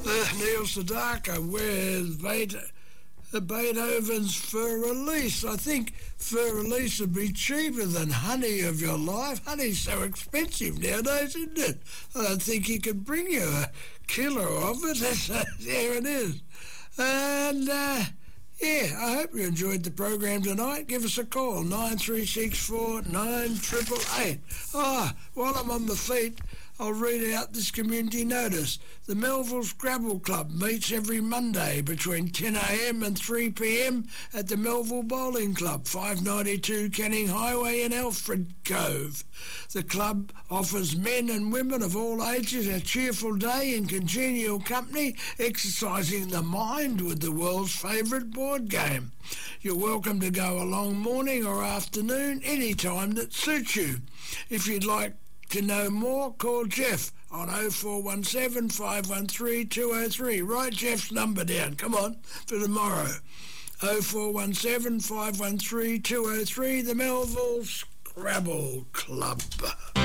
Neil Sedaka with Beethoven's Fur Release. I think Fur Release would be cheaper than Honey of Your Life. Honey's so expensive nowadays, isn't it? I don't think you could bring you a kilo of it. There it is. And, I hope you enjoyed the program tonight. Give us a call, 9364 9888. While I'm on my feet, I'll read out this community notice. The Melville Scrabble Club meets every Monday between 10 a.m. and 3 p.m. at the Melville Bowling Club, 592 Canning Highway in Alfred Cove. The club offers men and women of all ages a cheerful day in congenial company, exercising the mind with the world's favourite board game. You're welcome to go along morning or afternoon, any time that suits you. If you'd like to know more, call Jeff on 0417 513 203. Write Jeff's number down, come on, for tomorrow. 0417 513 203, the Melville Scrabble Club.